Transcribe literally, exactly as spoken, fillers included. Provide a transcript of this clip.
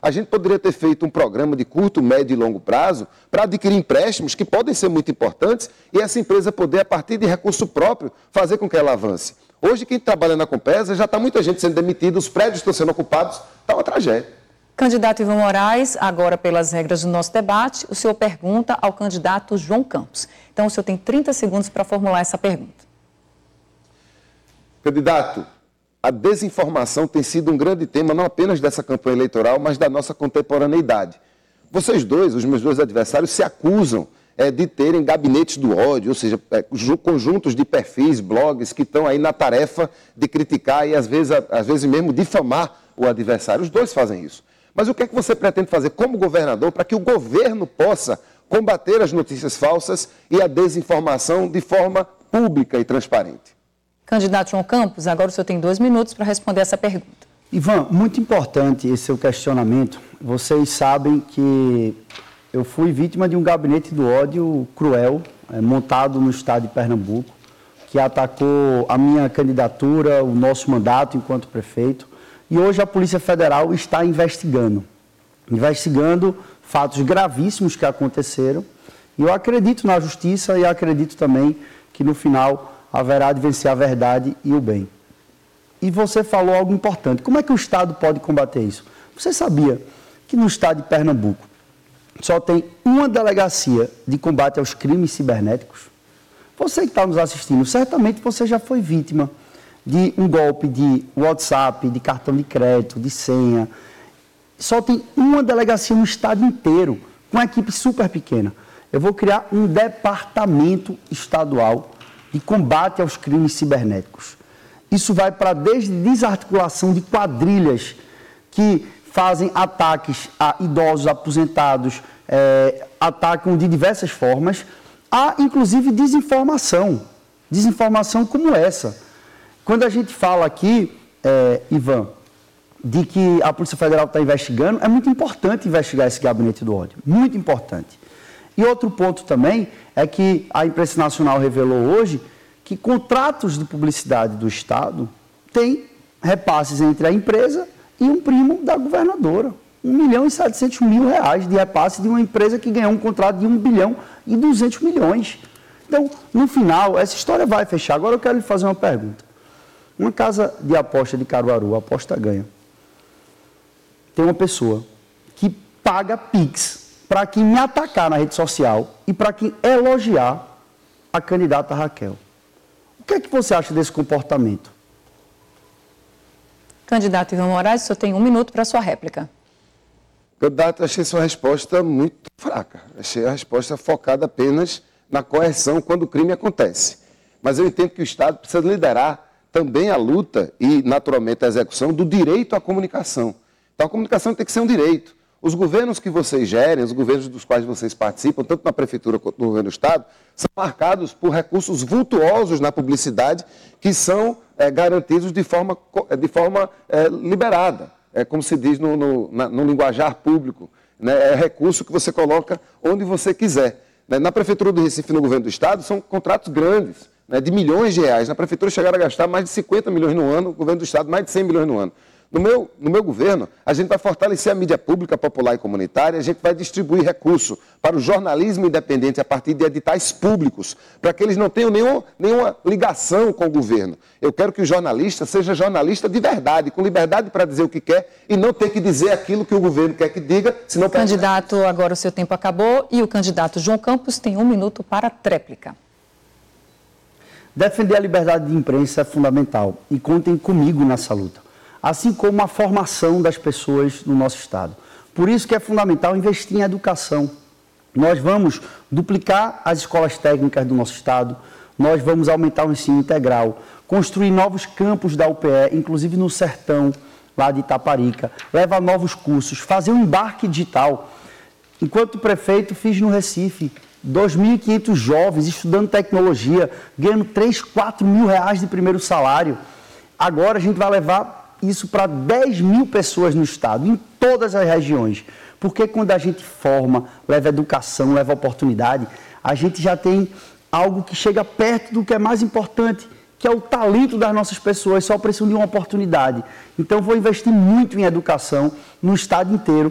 A gente poderia ter feito um programa de curto, médio e longo prazo para adquirir empréstimos que podem ser muito importantes e essa empresa poder, a partir de recurso próprio, fazer com que ela avance. Hoje, quem trabalha na Compesa, já está muita gente sendo demitida, os prédios estão sendo ocupados, está uma tragédia. Candidato Ivan Moraes, agora pelas regras do nosso debate, o senhor pergunta ao candidato João Campos. Então, o senhor tem trinta segundos para formular essa pergunta. Candidato, a desinformação tem sido um grande tema, não apenas dessa campanha eleitoral, mas da nossa contemporaneidade. Vocês dois, os meus dois adversários, se acusam é, de terem gabinetes do ódio, ou seja, é, conjuntos de perfis, blogs que estão aí na tarefa de criticar e às vezes, às vezes mesmo difamar o adversário. Os dois fazem isso. Mas o que é que você pretende fazer como governador para que o governo possa combater as notícias falsas e a desinformação de forma pública e transparente? Candidato João Campos, agora o senhor tem dois minutos para responder essa pergunta. Ivan, muito importante esse seu questionamento. Vocês sabem que eu fui vítima de um gabinete do ódio cruel, é, montado no estado de Pernambuco, que atacou a minha candidatura, o nosso mandato enquanto prefeito. E hoje a Polícia Federal está investigando, investigando fatos gravíssimos que aconteceram. E eu acredito na justiça e acredito também que no final haverá de vencer a verdade e o bem. E você falou algo importante. Como é que o Estado pode combater isso? Você sabia que no estado de Pernambuco só tem uma delegacia de combate aos crimes cibernéticos? Você que está nos assistindo, certamente você já foi vítima de um golpe de WhatsApp, de cartão de crédito, de senha. Só tem uma delegacia no estado inteiro, com uma equipe super pequena. Eu vou criar um departamento estadual de combate aos crimes cibernéticos. Isso vai para desde desarticulação de quadrilhas que fazem ataques a idosos, aposentados, é, atacam de diversas formas, a inclusive desinformação. Desinformação como essa. Quando a gente fala aqui, é, Ivan, de que a Polícia Federal está investigando, é muito importante investigar esse gabinete do ódio. Muito importante. E outro ponto também é que a imprensa nacional revelou hoje que contratos de publicidade do Estado têm repasses entre a empresa e um primo da governadora. um milhão e setecentos mil reais de repasse de uma empresa que ganhou um contrato de um bilhão e duzentos milhões. Então, no final, essa história vai fechar. Agora eu quero lhe fazer uma pergunta. Uma casa de aposta de Caruaru, Aposta Ganha, tem uma pessoa que paga Pix para quem me atacar na rede social e para quem elogiar a candidata Raquel. O que é que você acha desse comportamento? Candidato Ivan Moraes, o senhor tem um minuto para a sua réplica. Candidato, achei sua resposta muito fraca. Achei a resposta focada apenas na coerção quando o crime acontece. Mas eu entendo que o Estado precisa liderar também a luta e, naturalmente, a execução do direito à comunicação. Então, a comunicação tem que ser um direito. Os governos que vocês gerem, os governos dos quais vocês participam, tanto na Prefeitura quanto no governo do Estado, são marcados por recursos vultuosos na publicidade que são é, garantidos de forma, de forma é, liberada. É como se diz no, no, na, no linguajar público. Né? É recurso que você coloca onde você quiser. Né? Na Prefeitura do Recife e no governo do Estado são contratos grandes, né, de milhões de reais. Na Prefeitura chegaram a gastar mais de cinquenta milhões no ano, o governo do Estado mais de cem milhões no ano. No meu, no meu governo, a gente vai fortalecer a mídia pública, popular e comunitária, a gente vai distribuir recursos para o jornalismo independente a partir de editais públicos, para que eles não tenham nenhum, nenhuma ligação com o governo. Eu quero que o jornalista seja jornalista de verdade, com liberdade para dizer o que quer e não ter que dizer aquilo que o governo quer que diga, senão... Candidato, agora o seu tempo acabou e o candidato João Campos tem um minuto para a tréplica. Defender a liberdade de imprensa é fundamental e contem comigo nessa luta, assim como a formação das pessoas no nosso Estado. Por isso que é fundamental investir em educação. Nós vamos duplicar as escolas técnicas do nosso Estado, nós vamos aumentar o ensino integral, construir novos campos da U P E, inclusive no sertão, lá de Itaparica, levar novos cursos, fazer um embarque digital. Enquanto prefeito, fiz no Recife dois mil e quinhentos jovens estudando tecnologia, ganhando três, quatro mil reais de primeiro salário. Agora a gente vai levar isso para dez mil pessoas no estado, em todas as regiões. Porque quando a gente forma, leva educação, leva oportunidade, a gente já tem algo que chega perto do que é mais importante, que é o talento das nossas pessoas, só precisam de uma oportunidade. Então, vou investir muito em educação no estado inteiro